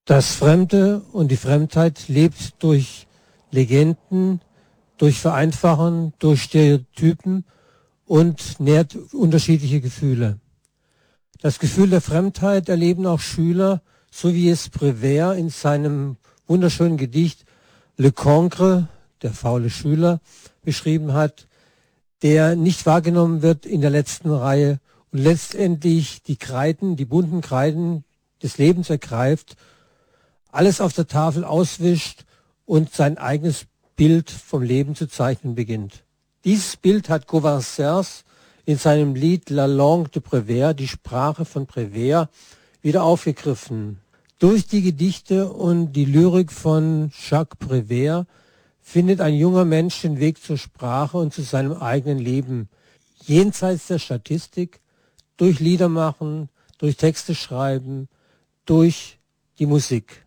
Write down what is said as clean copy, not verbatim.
Das Fremde und die Fremdheit lebt durch Legenden, durch Vereinfachen, durch Stereotypen und nährt unterschiedliche Gefühle. Das Gefühl der Fremdheit erleben auch Schüler, so wie es Prévert in seinem wunderschönen Gedicht Le Cancre, der faule Schüler, beschrieben hat, der nicht wahrgenommen wird in der letzten Reihe und letztendlich die bunten Kreiden des Lebens ergreift, alles auf der Tafel auswischt und sein eigenes Bild vom Leben zu zeichnen beginnt. Dieses Bild hat Courvoisier in seinem Lied La Langue de Prévert, die Sprache von Prévert, wieder aufgegriffen. Durch die Gedichte und die Lyrik von Jacques Prévert findet ein junger Mensch den Weg zur Sprache und zu seinem eigenen Leben. Jenseits der Statistik, durch Liedermachen, durch Texte schreiben, durch die Musik.